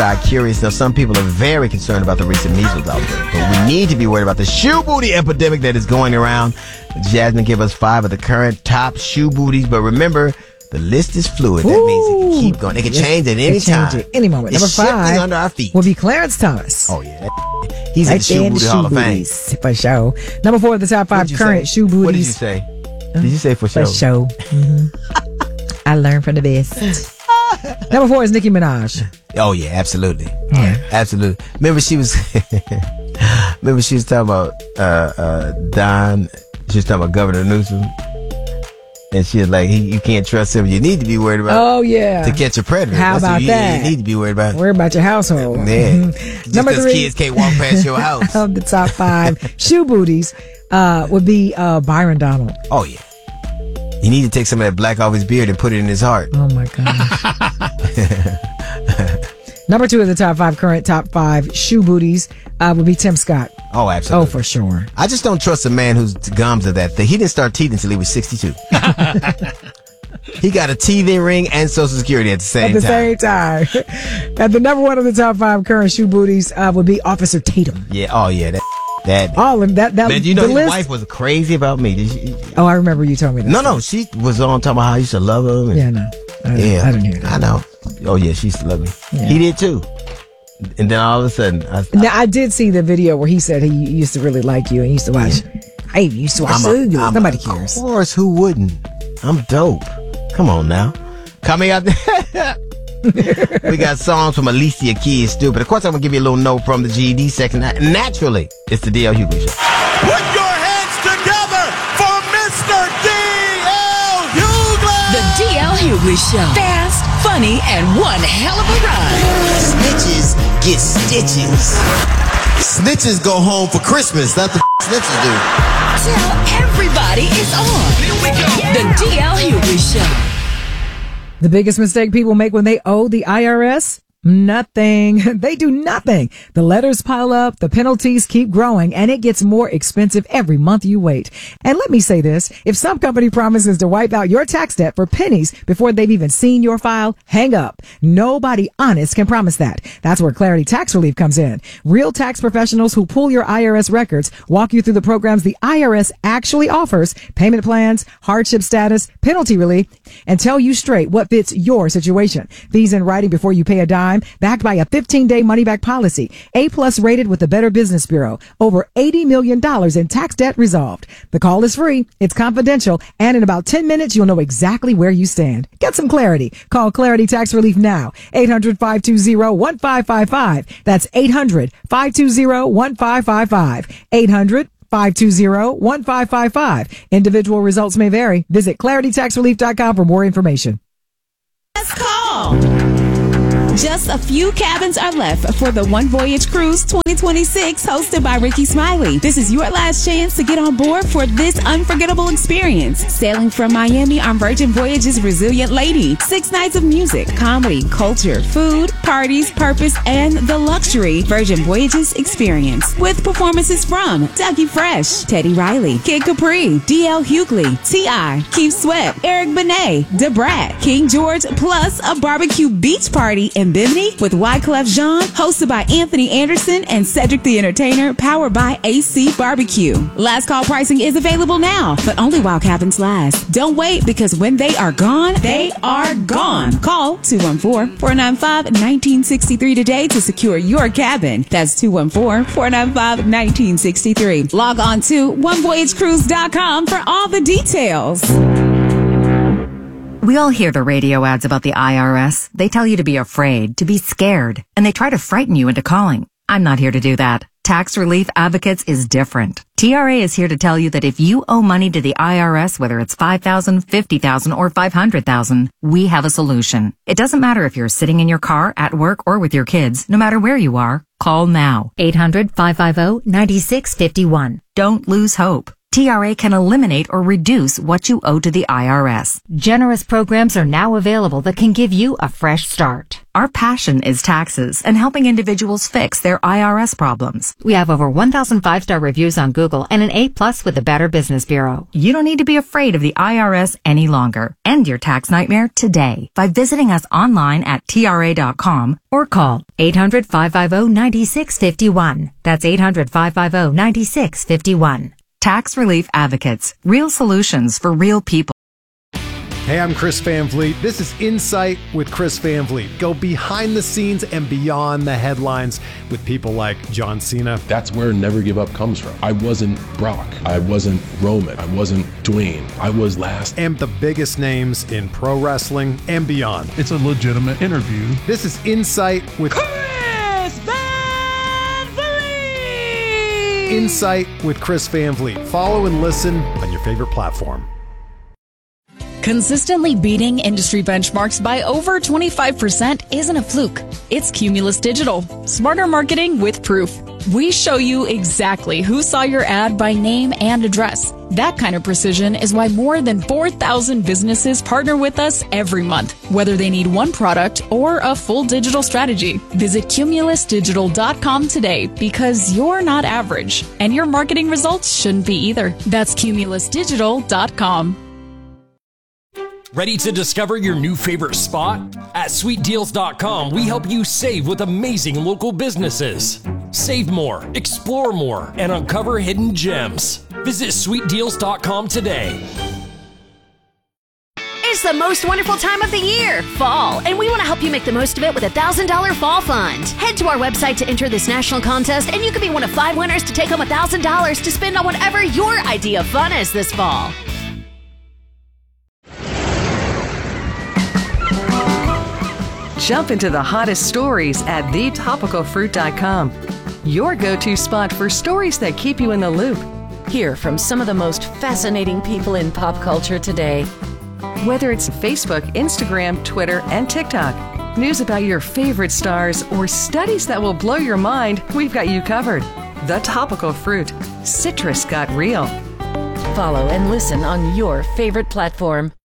curious, though some people are very concerned about the recent measles outbreak, but we need to be worried about the shoe booty epidemic that is going around. Jasmine gave us 5 of the current top shoe booties, but remember, the list is fluid. That means it can keep going. It can change at any time. Change at any moment. It's Number 5 under our feet. will be Clarence Thomas. Oh, yeah. He's in the Shoe Booty Hall of Fame. For show. Number 4 of the top 5 current shoe booties. What did you say? Did you say for show? For show. Mm-hmm. I learned from the best. Number 4 is Nicki Minaj. Oh, yeah, absolutely. Yeah. Absolutely. Remember she was talking about Don. She was talking about Governor Newsom. And she was like, you can't trust him. You need to be worried about to catch a predator. How about that? You need to be worried about. Worry about your household. Yeah. Just Number 3 kids can't walk past your house. Of the top 5 shoe booties would be Byron Donald. Oh, yeah. You need to take some of that black off his beard and put it in his heart. Oh, my gosh. Number 2 of the top 5 shoe booties would be Tim Scott. Oh, absolutely. Oh, for sure. I just don't trust a man whose gums are that thick. He didn't start teething until he was 62. He got a teething ring and Social Security at the same time. And the number 1 of the top 5 current shoe booties would be Officer Tatum. Yeah. Oh, yeah. That. All of that. Man, you know his wife was crazy about me. Did you? Oh, I remember you told me that. No, she was on talking about how I used to love him. Yeah, no. I didn't hear that. I know. Oh, yeah, she used to love me. Yeah. He did too. And then all of a sudden, I did see the video where he said he used to really like you and he used to watch. Hey, you used to watch Nobody cares. Of course, who wouldn't? I'm dope. Come on now. Coming out there. We got songs from Alicia Keys, Stupid. Of course, I'm going to give you a little note from the GED section. Naturally, it's the D.L. Hughley Show. Put your hands together for Mr. D.L. Hughley! The D.L. Hughley Show. Fast, funny, and one hell of a ride. Snitches get stitches. Snitches go home for Christmas. That's what snitches do. Tell everybody it's on. Here we go. The D.L. Hughley Show. The biggest mistake people make when they owe the IRS? Nothing. They do nothing. The letters pile up, the penalties keep growing, and it gets more expensive every month you wait. And let me say this, if some company promises to wipe out your tax debt for pennies before they've even seen your file, hang up. Nobody honest can promise that. That's where Clarity Tax Relief comes in. Real tax professionals who pull your IRS records, walk you through the programs the IRS actually offers, payment plans, hardship status, penalty relief, and tell you straight what fits your situation. Fees in writing before you pay a dime, backed by a 15-day money-back policy. A+ rated with the Better Business Bureau. Over $80 million in tax debt resolved. The call is free. It's confidential. And in about 10 minutes, you'll know exactly where you stand. Get some clarity. Call Clarity Tax Relief now. 800-520-1555. That's 800-520-1555. 800-520-1555. Individual results may vary. Visit claritytaxrelief.com for more information. Let's call. Just a few cabins are left for the One Voyage Cruise 2026 hosted by Ricky Smiley. This is your last chance to get on board for this unforgettable experience. Sailing from Miami on Virgin Voyage's Resilient Lady. 6 nights of music, comedy, culture, food, parties, purpose, and the luxury Virgin Voyages experience. With performances from Dougie Fresh, Teddy Riley, Kid Capri, D.L. Hughley, T.I., Keith Sweat, Eric Benet, Da Brat, King George, plus a barbecue beach party in Bimini with Wyclef Jean, hosted by Anthony Anderson and Cedric the Entertainer, powered by AC Barbecue. Last call pricing is available now, but only while cabins last. Don't wait, because when they are gone, they are gone. Call 214-495-1963 today to secure your cabin. That's 214-495-1963. Log on to onevoyagecruise.com for all the details. We all hear the radio ads about the IRS. They tell you to be afraid, to be scared, and they try to frighten you into calling. I'm not here to do that. Tax Relief Advocates is different. TRA is here to tell you that if you owe money to the IRS, whether it's $5,000, $50,000, or $500,000, we have a solution. It doesn't matter if you're sitting in your car, at work, or with your kids. No matter where you are, call now. 800-550-9651. Don't lose hope. TRA can eliminate or reduce what you owe to the IRS. Generous programs are now available that can give you a fresh start. Our passion is taxes and helping individuals fix their IRS problems. We have over 1,000 5-star reviews on Google and an A+ with the Better Business Bureau. You don't need to be afraid of the IRS any longer. End your tax nightmare today by visiting us online at TRA.com or call 800-550-9651. That's 800-550-9651. Tax Relief Advocates. Real solutions for real people. Hey, I'm Chris Van Vliet. This is Insight with Chris Van Vliet. Go behind the scenes and beyond the headlines with people like John Cena. That's where Never Give Up comes from. I wasn't Brock. I wasn't Roman. I wasn't Dwayne. I was last. And the biggest names in pro wrestling and beyond. It's a legitimate interview. This is Insight with Chris Van Vliet. Insight with Chris Van Vliet. Follow and listen on your favorite platform. Consistently beating industry benchmarks by over 25% isn't a fluke. It's Cumulus Digital. Smarter marketing with proof. We show you exactly who saw your ad by name and address. That kind of precision is why more than 4,000 businesses partner with us every month, whether they need one product or a full digital strategy. Visit cumulusdigital.com today because you're not average, and your marketing results shouldn't be either. That's cumulusdigital.com. Ready to discover your new favorite spot? At SweetDeals.com, we help you save with amazing local businesses. Save more, explore more, and uncover hidden gems. Visit SweetDeals.com today. It's the most wonderful time of the year, fall, and we want to help you make the most of it with a $1,000 fall fund. Head to our website to enter this national contest, and you could be one of 5 winners to take home $1,000 to spend on whatever your idea of fun is this fall. Jump into the hottest stories at thetopicalfruit.com. Your go-to spot for stories that keep you in the loop. Hear from some of the most fascinating people in pop culture today. Whether it's Facebook, Instagram, Twitter, and TikTok, news about your favorite stars, or studies that will blow your mind, we've got you covered. The Topical Fruit. Citrus got real. Follow and listen on your favorite platform.